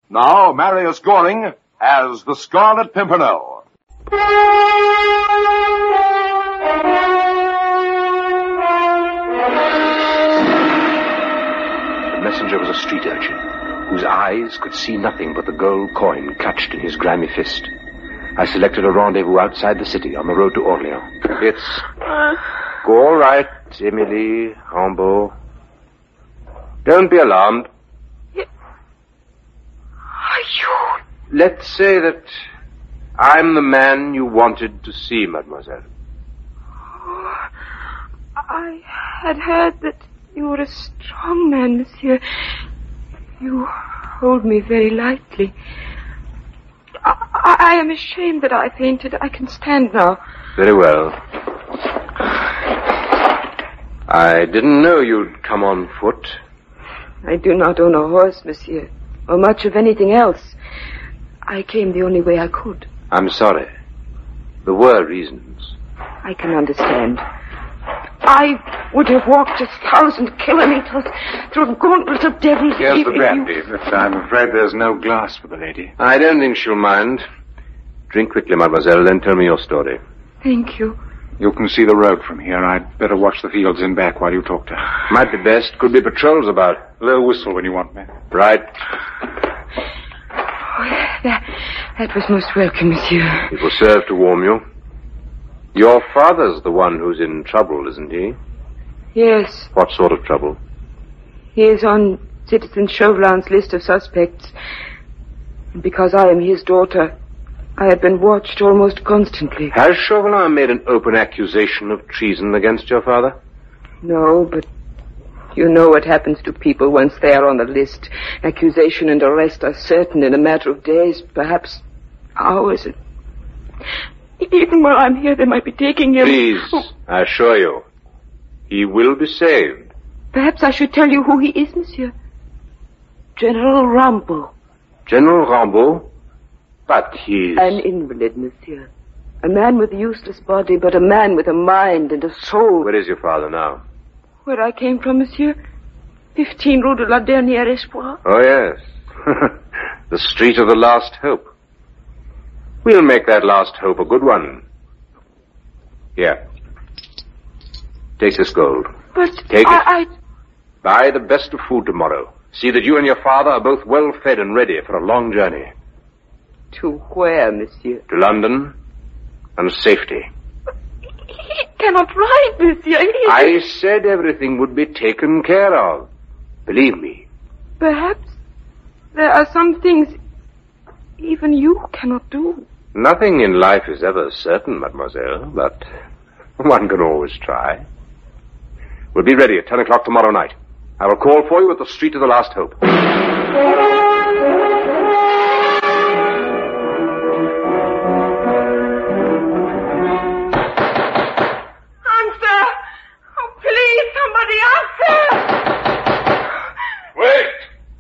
Now, Marius Goring as the Scarlet Pimpernel. The messenger was a street urchin, whose eyes could see nothing but the gold coin clutched in his grimy fist. I selected a rendezvous outside the city on the road to Orleans. It's all right, Emily Rambaud. Don't be alarmed. Are you? Let's say that I'm the man you wanted to see, mademoiselle. Oh, I had heard that you were a strong man, monsieur. You hold me very lightly. I am ashamed that I fainted. I can stand now. Very well. I didn't know you'd come on foot. I do not own a horse, monsieur, or much of anything else. I came the only way I could. I'm sorry. There were reasons. I can understand. I would have walked 1,000 kilometers through a gauntlet of devils. Here's the brandy, but I'm afraid there's no glass for the lady. I don't think she'll mind. Drink quickly, mademoiselle, then tell me your story. Thank you. You can see the road from here. I'd better watch the fields in back while you talk to her. Might be best. Could be patrols about. A little whistle when you want me. Right. Oh, that was most welcome, monsieur. It will serve to warm you. Your father's the one who's in trouble, isn't he? Yes. What sort of trouble? He is on Citizen Chauvelin's list of suspects. And because I am his daughter, I have been watched almost constantly. Has Chauvelin made an open accusation of treason against your father? No, but you know what happens to people once they are on the list. Accusation and arrest are certain in a matter of days, perhaps hours. Even while I'm here, they might be taking him. Please, I assure you, he will be saved. Perhaps I should tell you who he is, monsieur. General Rambaud. General Rambaud? But he's... An invalid, monsieur. A man with a useless body, but a man with a mind and a soul. Where is your father now? Where I came from, monsieur. 15 Rue de la Dernière Espoir. Oh, yes. The street of the last hope. We'll make that last hope a good one. Here. Take this gold. But Take it. Buy the best of food tomorrow. See that you and your father are both well fed and ready for a long journey. To where, monsieur? To London and safety. He cannot ride, monsieur. I said everything would be taken care of. Believe me. Perhaps there are some things even you cannot do. Nothing in life is ever certain, mademoiselle, but one can always try. We'll be ready at 10 o'clock tomorrow night. I will call for you at the Street of the Last Hope. Answer! Oh, please, somebody answer! Wait!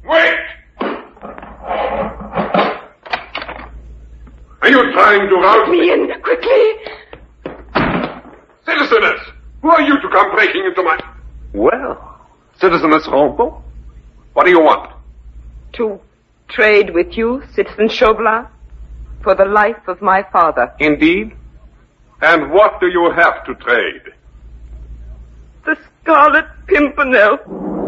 Are you trying to rouse Me in, quickly! Citizeness! Who are you to come breaking into my... Well, Citizeness Rambaud, what do you want? To trade with you, Citizen Chauvelin, for the life of my father. Indeed? And what do you have to trade? The Scarlet Pimpernel.